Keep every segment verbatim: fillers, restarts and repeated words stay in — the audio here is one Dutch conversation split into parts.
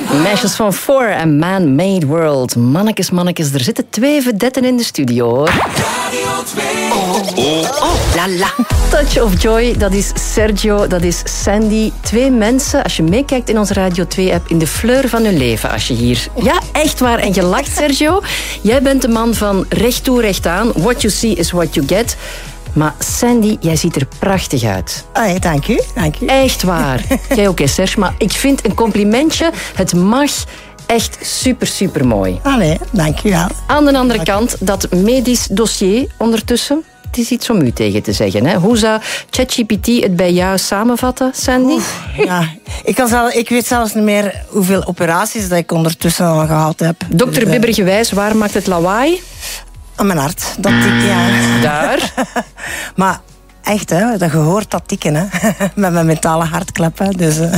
Meisjes van Four en Man-Made World. Mannekes, mannekes, er zitten twee vedetten in de studio, hoor. Radio twee. Oh, oh, oh, la la. Touch of Joy, dat is Sergio, dat is Sandy. Twee mensen, als je meekijkt in onze Radio twee-app, in de fleur van hun leven. Als je hier... Ja, echt waar. En je lacht, Sergio. Jij bent de man van recht toe, recht aan. What you see is what you get. Maar Sandy, jij ziet er prachtig uit. Oh, dank u, dank u. Echt waar. Jij ook, hè, Serge. Maar ik vind een complimentje, het mag echt super, super mooi. Allee, dank u wel. Aan de andere kant, dat medisch dossier ondertussen. Het is iets om u tegen te zeggen. Hè? Hoe zou ChatGPT het bij jou samenvatten, Sandy? Oef, ja, ik, kan zelf, ik weet zelfs niet meer hoeveel operaties dat ik ondertussen al gehad heb. Dokter Dus, Bibbergewijs, waar maakt het lawaai? aan mijn hart. Dat tik, ja. Daar. Maar echt, hè, dat je hoort dat tikken, hè. Met mijn metalen hartkleppen. Dus, uh,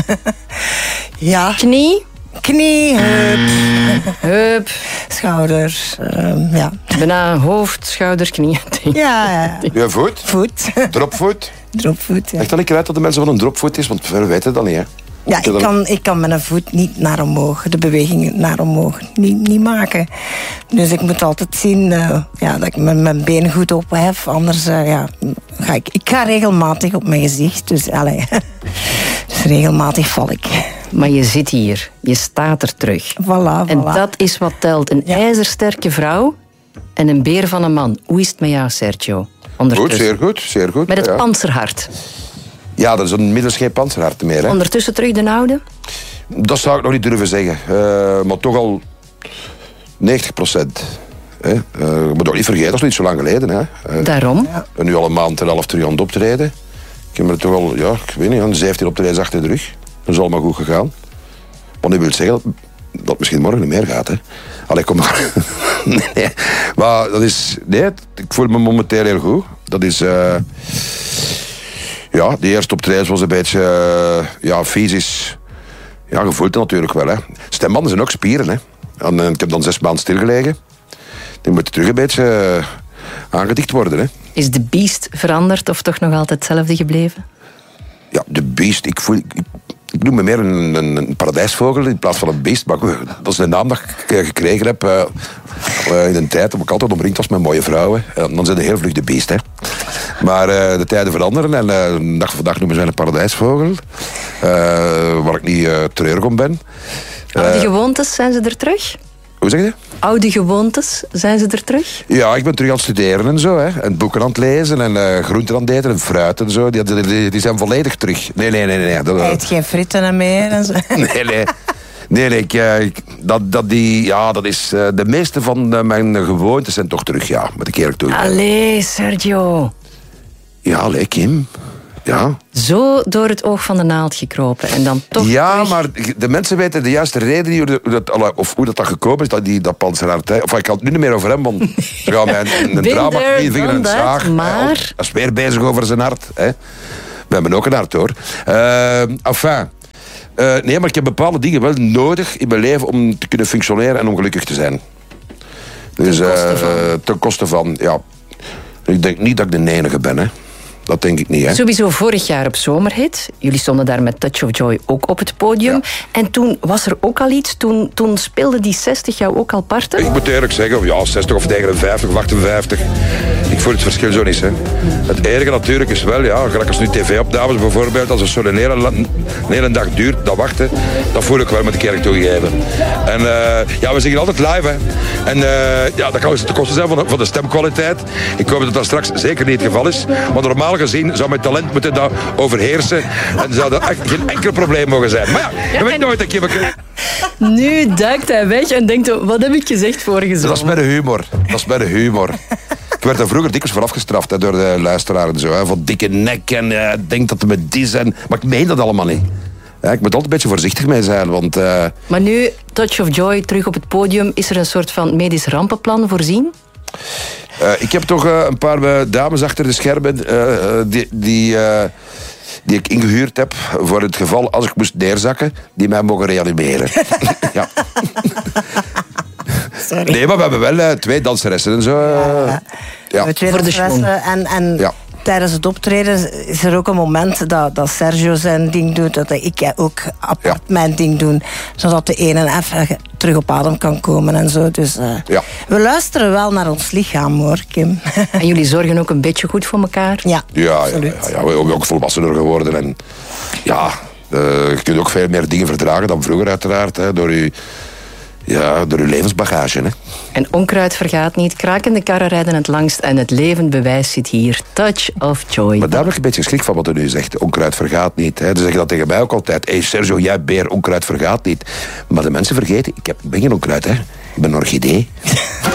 ja. Knie? Knie, heup. Heup. Schouders, uh, ja. Bijna hoofd, schouders, knieën. Ja, ja. Ja, voet. Voet. Dropvoet. Dropvoet, ja. Leg dan een keer uit dat de mensen van een dropvoet is, want we weten dat niet, hè. Ja, ik kan, ik kan mijn voet niet naar omhoog, de beweging naar omhoog, niet, niet maken. Dus ik moet altijd zien uh, ja, dat ik mijn, mijn been goed ophef. Anders uh, ja, ga ik... Ik ga regelmatig op mijn gezicht, dus, allez, dus regelmatig val ik. Maar je zit hier, je staat er terug. Voilà, voilà. En dat is wat telt. Een ja. ijzersterke vrouw en een beer van een man. Hoe is het met jou, Sergio? Goed, zeer goed, zeer goed. Met het ja. panzerhart. Ja, dat is inmiddels geen panzerhart meer. Hè. Ondertussen terug de oude? Dat zou ik nog niet durven zeggen. Uh, maar toch al negentig procent. Hè. Uh, je moet ook niet vergeten, dat is niet zo lang geleden. Hè. Uh, Daarom? Ik ben nu al een maand en een half terug aan het optreden. Ik heb er toch al, ja, ik weet niet, een zeventien optredens achter de rug. Dat is allemaal goed gegaan. Wat nu wil zeggen dat het misschien morgen niet meer gaat. Hè. Allee, kom maar. nee, maar dat is... Nee, ik voel me momenteel heel goed. Dat is... Uh, Ja, die eerste optreden was een beetje, uh, ja, fysisch. Ja, je voelt het natuurlijk wel, hè. Stembanden zijn ook spieren, hè. En, uh, ik heb dan zes maanden stilgelegen. Die moet terug een beetje uh, aangedikt worden, hè. Is de beest veranderd of toch nog altijd hetzelfde gebleven? Ja, de beest, ik voel... Ik, ik noem me meer een, een, een paradijsvogel in plaats van een beest. Maar goed, dat is de naam dat ik gekregen heb uh, uh, in een tijd dat ik altijd omringd was met mooie vrouwen. Uh, dan zijn ze heel vlug de beest, hè. Maar uh, de tijden veranderen en uh, dag voor dag noemen ze een paradijsvogel. Uh, waar ik niet uh, treurig om ben. Uh, Oude gewoontes, zijn ze er terug? Hoe zeg je? Oude gewoontes, zijn ze er terug? Ja, ik ben terug aan het studeren en zo. Hè. En boeken aan het lezen en uh, groenten aan het eten en fruit en zo. Die, die, die zijn volledig terug. Nee, nee, nee. nee. Dat, Eet geen fritten meer en zo. Nee, nee. Nee, nee, ik, ik, dat, dat, die, ja, dat is... Uh, de meeste van uh, mijn gewoontes zijn toch terug, ja. Moet ik eerlijk toe. Allee, Sergio. Ja, allee, Kim. Ja. Zo door het oog van de naald gekropen en dan toch Ja, terug. Maar de mensen weten de juiste reden hoe dat, of hoe dat, dat gekomen is, dat, die, dat panzerhart. Of ik kan het nu niet meer over hem, want ze gaan mij een, een drama knieën, vinger en een zaag. Maar... Hij is weer bezig over zijn hart. Hè. We hebben ook een hart, hoor. Uh, enfin... Uh, nee, maar ik heb bepaalde dingen wel nodig in mijn leven om te kunnen functioneren en om gelukkig te zijn. Dus ten koste van, uh, ten koste van ja. Ik denk niet dat ik de enige ben, hè. Dat denk ik niet, hè. Sowieso vorig jaar op Zomerhit. Jullie stonden daar met Touch of Joy ook op het podium. Ja. En toen was er ook al iets. Toen, toen speelde die zestig jou ook al parten. Ik moet eerlijk zeggen, ja, zestig of negenenvijftig of achtenvijftig. Ik voel het verschil zo niet, hè. Het enige natuurlijk is wel, ja, gelijk als nu tv-opnames bijvoorbeeld, als het zo'n een hele, een hele dag duurt, dat wachten, dat voel ik wel met de kerk toegegeven. En uh, ja, we zingen altijd live, hè. En uh, ja, dat kan eens ten koste zijn van de, van de stemkwaliteit. Ik hoop dat dat straks zeker niet het geval is. Maar normaal gezien zou mijn talent moeten dat overheersen. En zou dat echt geen enkel probleem mogen zijn. Maar ja, je weet nooit dat je... Nu duikt hij weg en denkt, wat heb ik gezegd vorige zomer? Dat is bij de humor. Dat is bij de humor. Ik werd er vroeger dikwijls voor afgestraft, hè, door de luisteraar en zo. Hè, van dikke nek en uh, denk dat het met die zijn. Maar ik meen dat allemaal niet. Ja, ik moet altijd een beetje voorzichtig mee zijn, want... Uh... Maar nu, Touch of Joy, terug op het podium. Is er een soort van medisch rampenplan voorzien? Uh, ik heb toch uh, een paar uh, dames achter de schermen uh, die, die, uh, die ik ingehuurd heb voor het geval als ik moest neerzakken, die mij mogen reanimeren. Ja. Sorry. Nee, maar we hebben wel uh, twee danseressen en zo. Uh, ja, ja. Ja. Twee voor de danseressen en, en ja. tijdens het optreden is er ook een moment dat, dat Sergio zijn ding doet, dat ik ook apart ja. mijn ding doe, zodat de ene even terug op adem kan komen en zo. Dus uh, ja. we luisteren wel naar ons lichaam, hoor, Kim. En jullie zorgen ook een beetje goed voor elkaar? Ja, ja, absoluut. Ja, ja, ja, we zijn ook volwassener geworden en ja, uh, je kunt ook veel meer dingen verdragen dan vroeger uiteraard, hè, door je Ja, door uw levensbagage. Hè. En onkruid vergaat niet. Krakende karren rijden het langst en het levend bewijs zit hier. Touch of joy. Maar daar heb ik een beetje schrik van wat u nu zegt. Onkruid vergaat niet. Hè. Ze zeggen dat tegen mij ook altijd. Hé hey Sergio, jij beer, onkruid vergaat niet. Maar de mensen vergeten, ik, heb, ik ben geen onkruid. Hè. Ik ben een orchidee.